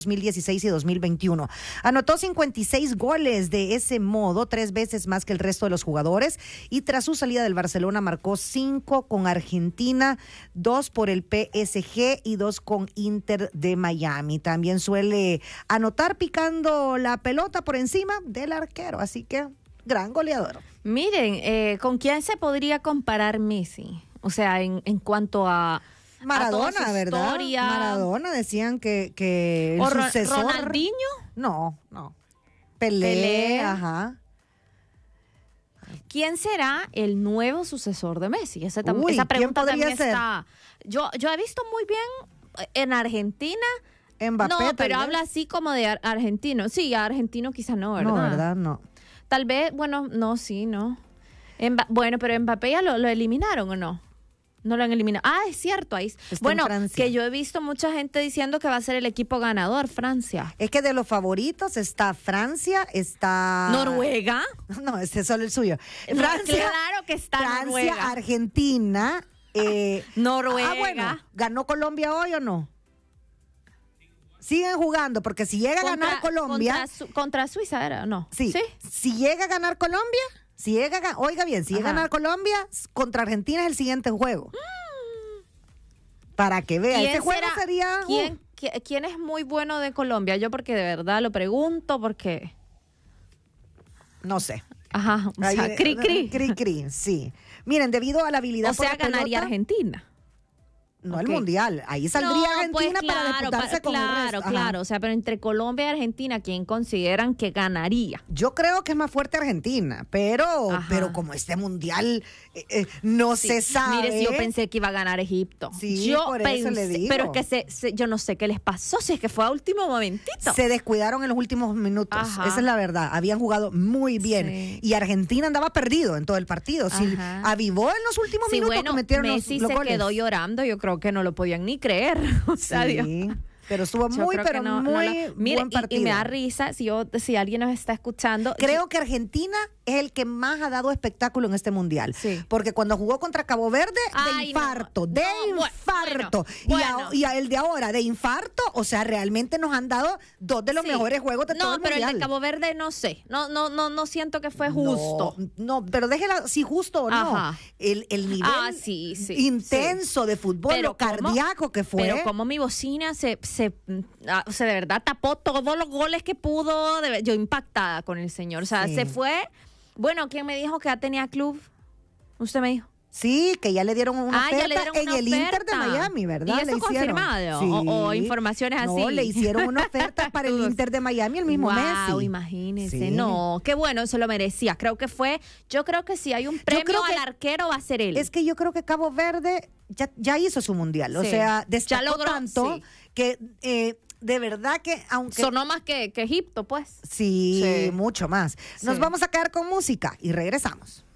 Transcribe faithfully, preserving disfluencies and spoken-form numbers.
dos mil dieciséis y dos mil veintiuno. Anotó cincuenta y seis goles de ese modo, tres veces más que el resto de los jugadores, y tras su salida del Barcelona marcó cinco con Argentina, dos por el P S G y dos con Inter de Miami. También suele anotar picando la pelota por encima del arquero, así que gran goleador. Miren, eh, ¿con quién se podría comparar Messi? O sea, en, en cuanto a... Maradona, a ¿verdad? Historia. Maradona, decían que, que el ¿O Ro- sucesor... Ronaldinho? No, no. Pelé, Pelé. ajá. ¿Quién será el nuevo sucesor de Messi? Esa, tam- Uy, esa pregunta ¿quién podría también ser? está. Yo, yo he visto muy bien en Argentina. Mbappé, no, tal pero vez. habla así como de ar- argentino. Sí, argentino quizá no, ¿verdad? No, ¿verdad? No. Tal vez, bueno, no, sí, no. Mba- bueno, pero Mbappé ya lo, lo eliminaron, ¿o no? No lo han eliminado. Ah, es cierto, ahí. Está en Bueno, Francia. que yo he visto mucha gente diciendo que va a ser el equipo ganador, Francia. Es que de los favoritos está Francia, está... Noruega. No, ese es solo el suyo. No, Francia, claro que está Francia, Noruega. Argentina. Eh, Noruega. Ah, bueno, ¿ganó Colombia hoy o no? Siguen jugando, porque si llega a ganar Colombia... Contra, Su- contra Suiza era, no. Sí, si llega a ganar Colombia, si llega a, ga- oiga bien, si llega a Ajá. ganar Colombia, s- contra Argentina es el siguiente juego. Para que vea, ¿Quién ese juego será- sería... uh, ¿quién, qui- ¿Quién es muy bueno de Colombia? Yo porque de verdad lo pregunto porque... no sé. Ajá, o Ahí, sea, cri, cri. Cri, cri, sí. Miren, debido a la habilidad O sea, por la ganaría pelota, Argentina. no Ok. el Mundial. Ahí saldría No, Argentina pues, para claro, disputarse pa- con el Claro, resto. Ajá. claro. O sea, pero entre Colombia y Argentina, ¿quién consideran que ganaría? Yo creo que es más fuerte Argentina, pero, Ajá. pero como este Mundial eh, eh, no Sí. se sabe. Mire, si yo pensé que iba a ganar Egipto. Sí, yo por eso le digo. Pero es que se, se- yo no sé qué les pasó, si es que fue a último momentito. Se descuidaron en los últimos minutos. Ajá. Esa es la verdad. Habían jugado muy bien. Sí. Y Argentina andaba perdido en todo el partido. Sí, Ajá. avivó en los últimos Sí, minutos bueno, que metieron los- Messi los, se goles. quedó llorando, yo creo que no lo podían ni creer. O sea, Dios. Sí, pero estuvo Yo muy, creo que pero no- no muy la- Mire, buen y- partido. Y, me da risa si yo, si alguien nos está escuchando. Creo que Argentina es el que más ha dado espectáculo en este mundial. Sí. Porque cuando jugó contra Cabo Verde, Ay, de no. infarto, de No, bu- infarto. bueno, y, a, bueno. y a el de ahora, de infarto, o sea, realmente nos han dado dos de los Sí. mejores juegos de no, todo el pero mundial. el de Cabo Verde no sé. No, no, no, no siento que fue justo. No, no, pero déjela si justo o no. Ajá. El, el nivel Ah, sí, sí, intenso de fútbol, Pero lo cómo- cardíaco que fue. Pero como mi bocina se, se, ah, o sea, de verdad tapó todos los goles que pudo. de- yo impactada con el señor. O sea, Sí. se fue. Bueno, ¿quién me dijo que ya tenía club? Usted me dijo. Sí, que ya le dieron una Ah, ya oferta le dieron en una el Inter de oferta. Miami, ¿verdad? ¿Y eso Le hicieron. confirmado? Sí. O- o informaciones No, así. le hicieron una oferta para el Todos. Inter de Miami el mismo Wow, Messi. imagínese. Sí. No, qué bueno, se lo merecía. Creo que fue, yo creo que si hay un premio creo que- al arquero va a ser él. Es que yo creo que Cabo Verde ya, ya hizo su mundial. O Sí. sea, destacó Ya logró, tanto sí. que eh, de verdad que aunque... Sonó más que, que Egipto, pues. sí, Sí. mucho más. Nos Sí. vamos a quedar con música y regresamos.